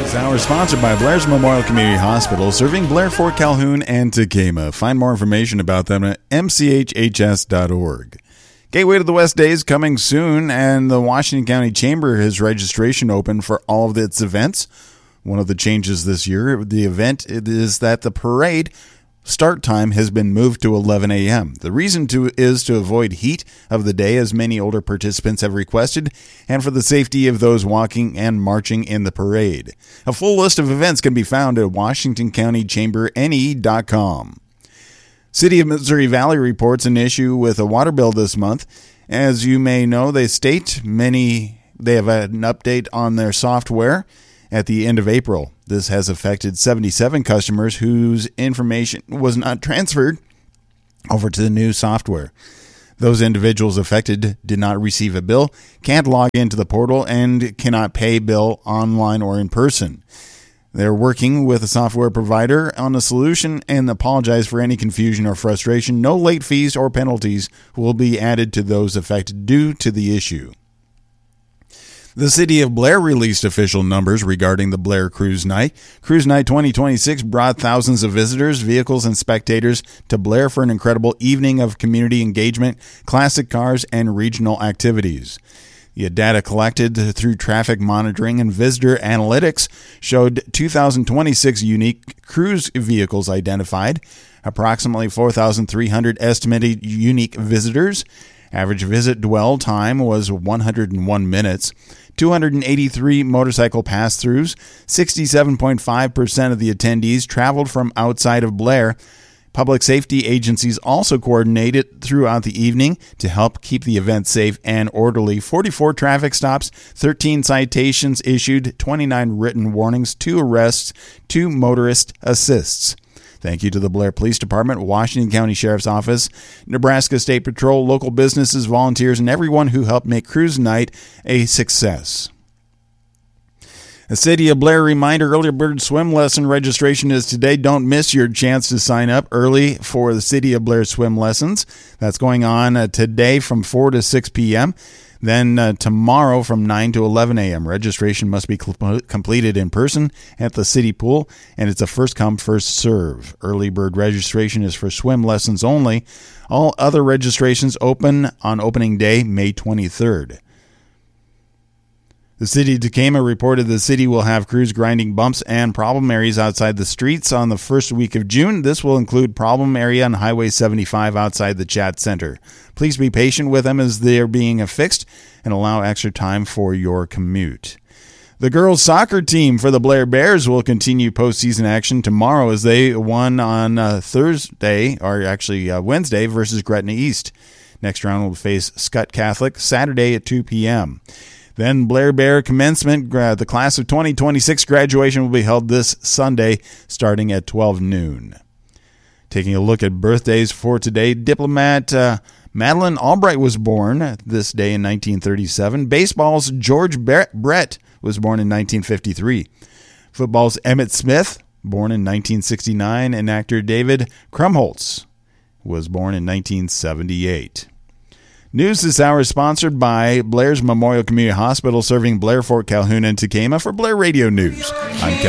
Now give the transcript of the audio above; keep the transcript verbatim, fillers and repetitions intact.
This hour is sponsored by Blair's Memorial Community Hospital, serving Blair, Fort Calhoun, and Tacoma. Find more information about them at m c h h s dot org. Gateway to the West Day is coming soon, and the Washington County Chamber has registration open for all of its events. One of the changes this year, the event is that the parade start time has been moved to eleven a.m. The reason to is to avoid heat of the day, as many older participants have requested, and for the safety of those walking and marching in the parade. A full list of events can be found at washington county chamber n e dot com. City of Missouri Valley reports an issue with a water bill this month. As you may know, they state many they have had an update on their software at the end of April. This has affected seventy-seven customers whose information was not transferred over to the new software. Those individuals affected did not receive a bill, can't log into the portal, and cannot pay bill online or in person. They're working with a software provider on a solution and apologize for any confusion or frustration. No late fees or penalties will be added to those affected due to the issue. The City of Blair released official numbers regarding the Blair Cruise Night. Cruise Night twenty twenty-six brought thousands of visitors, vehicles, and spectators to Blair for an incredible evening of community engagement, classic cars, and regional activities. The data collected through traffic monitoring and visitor analytics showed two thousand twenty-six unique cruise vehicles identified, approximately four thousand three hundred estimated unique visitors. Average visit dwell time was one hundred one minutes. two hundred eighty-three motorcycle pass-throughs. sixty-seven point five percent of the attendees traveled from outside of Blair. Public safety agencies also coordinated throughout the evening to help keep the event safe and orderly. forty-four traffic stops, thirteen citations issued, twenty-nine written warnings, two arrests, two motorist assists. Thank you to the Blair Police Department, Washington County Sheriff's Office, Nebraska State Patrol, local businesses, volunteers, and everyone who helped make Cruise Night a success. A City of Blair reminder, early bird swim lesson registration is today. Don't miss your chance to sign up early for the City of Blair swim lessons. That's going on uh, today from four to six p.m., then uh, tomorrow from nine to eleven a.m. Registration must be cl- completed in person at the city pool, and it's a first-come, first-serve. Early bird registration is for swim lessons only. All other registrations open on opening day, May twenty-third. The City of Tacoma reported the city will have crews grinding bumps and problem areas outside the streets on the first week of June. This will include problem area on Highway seventy-five outside the Chat Center. Please be patient with them as they are being affixed and allow extra time for your commute. The girls' soccer team for the Blair Bears will continue postseason action tomorrow as they won on uh, Thursday, or actually uh, Wednesday, versus Gretna East. Next round will face Scott Catholic Saturday at two p.m. Then Blair Bear commencement, the class of twenty twenty-six graduation will be held this Sunday starting at twelve noon. Taking a look at birthdays for today, diplomat uh, Madeleine Albright was born this day in nineteen thirty-seven. Baseball's George Brett was born in nineteen fifty-three. Football's Emmitt Smith, born in nineteen sixty-nine. And actor David Krumholtz was born in nineteen seventy-eight. News this hour is sponsored by Blair's Memorial Community Hospital, serving Blair, Fort Calhoun, and Tacoma. For Blair Radio News, I'm Kevin.